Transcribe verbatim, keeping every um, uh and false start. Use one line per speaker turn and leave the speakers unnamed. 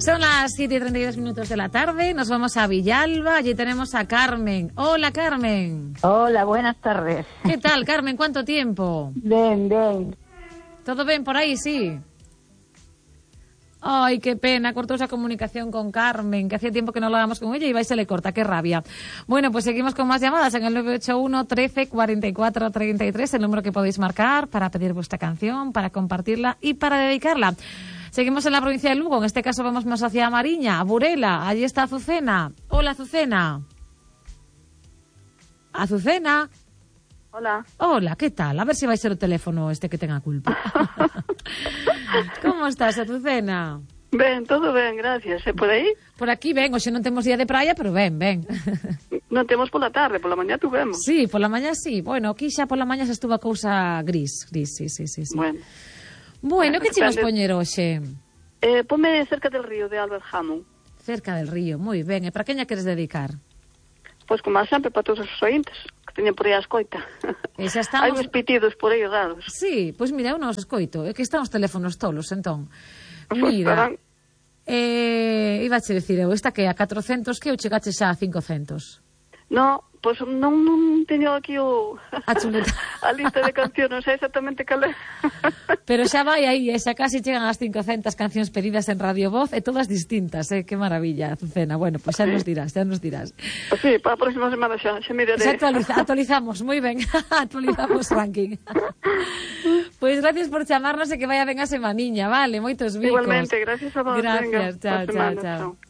Son las siete y treinta y dos minutos de la tarde, nos vamos a Villalba, allí tenemos a Carmen. Hola, Carmen.
Hola, buenas tardes.
¿Qué tal, Carmen? ¿Cuánto tiempo?
Bien, bien.
¿Todo bien por ahí? Sí. Ay, qué pena, cortó esa comunicación con Carmen, que hacía tiempo que no hablábamos con ella y va y se le corta, qué rabia. Bueno, pues seguimos con más llamadas en el nueve ocho uno, trece, cuarenta y cuatro, treinta y tres, el número que podéis marcar para pedir vuestra canción, para compartirla y para dedicarla. Seguimos en la provincia de Lugo, en este caso vamos más hacia Mariña, a Burela, allí está Azucena. Hola, Azucena. Azucena.
Hola.
Hola, ¿qué tal? A ver si vai ser o teléfono este que tenga culpa. Como estás, Azucena?
Ben, todo ben, gracias. E por aí?
Por aquí ben, hoxe non temos día de praia, pero ben, ben.
Non temos pola tarde, pola mañá tuvemos.
Sí, pola mañá sí. Bueno, aquí xa pola mañá se estuvo a cousa gris, gris, sí, sí, sí. sí.
Bueno.
Bueno,
Bueno,
que chivas
depende.
poñer hoxe?
Eh, ponme cerca del río de Albert Hammond.
Cerca del río, moi ben. E para queña queres dedicar?
Pois como sempre, para todos os ointes que teñen por aí a escoita.
E xa estamos...
Hai uns pitidos por aí raros.
Sí, pois mira, eu non os escoito. É que están os teléfonos tolos, entón.
Pois
Mira,
estarán.
eh, iba a che dicir eu, esta que a catrocentos que eu chegache xa a cincocentos.
No, pois non, non teño aquí o...
A chuleta.
a lista de cancións, non sei exactamente cal é.
Pero xa vai aí, e xa casi chegan as cincocentas cancións pedidas en Radio Voz, e todas distintas, eh? Que maravilla, Azucena. Bueno, pois xa nos dirás, xa nos dirás.
Pois sí, para a próxima semana xa, xa miraré.
Xa actualiza, actualizamos, moi ben, actualizamos ranking. Pois gracias por chamarnos e que vaya ben a semaniña, vale? Moitos bicos.
Igualmente, gracias a vos.
Gracias,
Venga,
chao,
boa
chao,
semana,
chao.
chao.